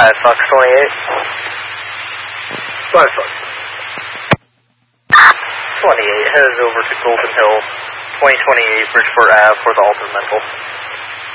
5 Fox 28. 5 Fox. 28 heads over to Golden Hill, 2028 Bridgeport Ave for the Alton Medical.